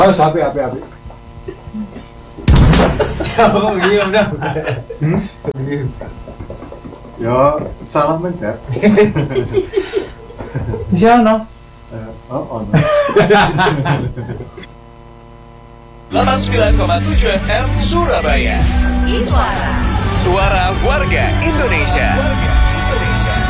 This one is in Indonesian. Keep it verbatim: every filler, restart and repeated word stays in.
Oh, sapi api api. Oh iya udah. Hmm? Ya salah mencet. Di sana. Eh, oh, oh no. delapan puluh sembilan koma tujuh F M Surabaya. Iswara. Suara warga Indonesia.